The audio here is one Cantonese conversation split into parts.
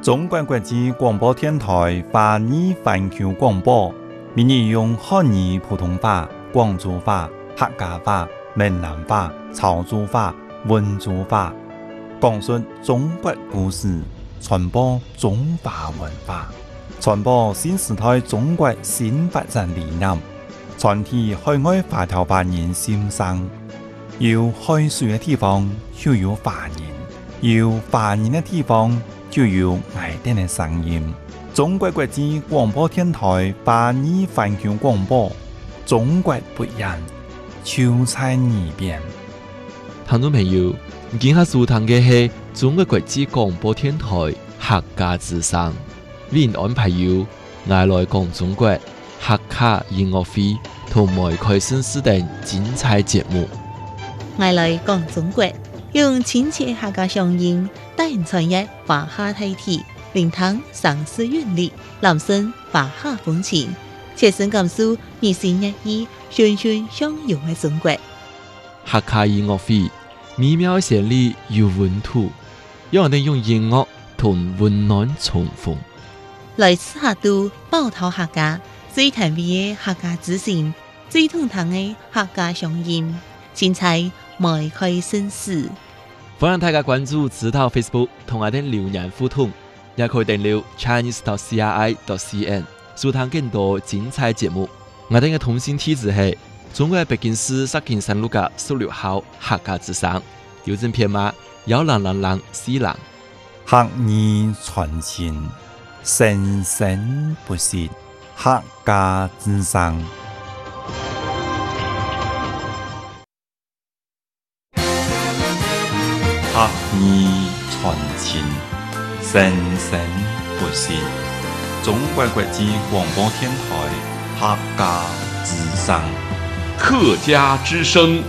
中国国际广播电台华语环球广播，每日用汉语普通话、广州话、客家话、闽南话、潮州话、温州话，讲述中国故事，传播中华文化，传播新时代中国新发展理念，传递海外华侨华人心声。有海水的地方就有华人，有华人的地方就有爱店的声音。中国国际广播电台华语环球广播，中国不一样，就在耳边。 听众朋友，今下收听的是中国国际广播电台客家之声，为您安排有爱来讲中国客家音乐会同埋开新视等精彩节目。 爱来讲中国，用亲切客家乡音带人传阅华夏大体，聆听城市韵律，揽声华夏风情，切身感受日新月异、循循相融的中国。 客家音乐会美妙旋律有温度，让我哋用音乐同温暖重逢。 来自客都包头客家，最甜美的客家之声，最通透的客家乡音，精彩迈开新事。 欢迎大家关注指导 Facebook 同我哋留言互动，也可以订阅 chinese.cri.cn 收聽更多精彩節目。我哋嘅通訊地址係中國北京市石景山路嘅16號客家之聲，郵政編碼10004人。 客語傳情，生生不息，客家之聲。客語傳情，生生不息。中國國際廣播電台客家之聲。 客家之聲。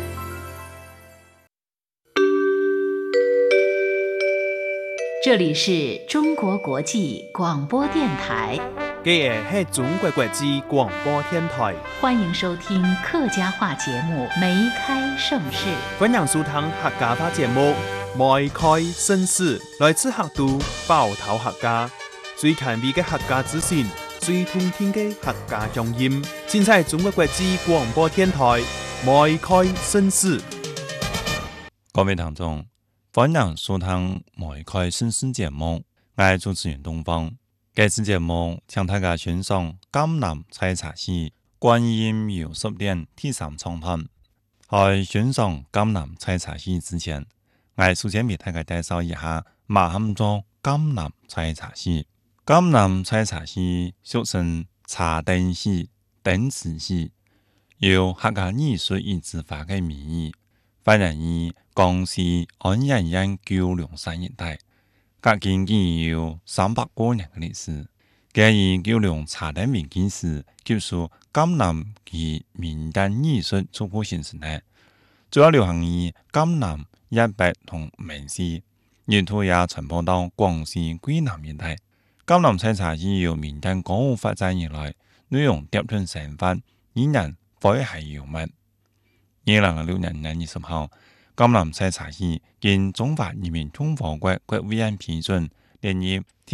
这里是中国国际广播电台， 这是中国国际广播电台， 欢迎收听客家话节目《梅开盛世》。 欢迎收听客家话节目《梅开盛世》，来自客都包头客家，最近味嘅客家之声，最通天嘅客家乡音，现在中国国际广播电台《梅开盛世》。 各位聽眾，歡迎收聽《梅開盛世》節目，我係主持人東方。這次節目請大家欣賞江南採茶戲觀音遊十點第3場段。在欣賞江南採茶戲之前，我首先為大家介紹一下乜嘢叫江南採茶戲。江南採茶戲俗稱茶燈戲、燈詞戲，由客家藝術與字法嘅名義，發源於江西安陽縣九龍山一帶，隔今已有300多年嘅歷史。佢以九龍茶燈為基石，結束江南及民間藝術初步形成嘅，主要流行於江南、粵北同閩西，沿途也傳播到廣西桂南一帶。江南採茶戲由民間歌舞發展而來，內容疊吞成法，依然詼諧幽默。2006年2月10號，江南採茶戲經中華人民共和國國務院批准，列入